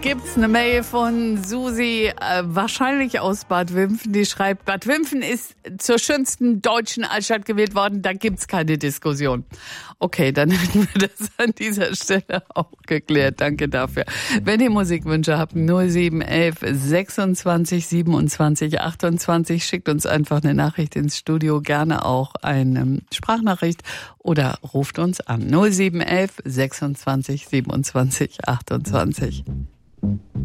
gibt's eine Mail von Susi, wahrscheinlich aus Bad Wimpfen, die schreibt, Bad Wimpfen ist zur schönsten deutschen Altstadt gewählt worden, da gibt's keine Diskussion. Okay, dann hätten wir das an dieser Stelle auch geklärt. Danke dafür. Wenn ihr Musikwünsche habt, 0711 26 27 28, schickt uns einfach eine Nachricht ins Studio, gerne auch eine Sprachnachricht oder ruft uns an. 0711 26 27 28.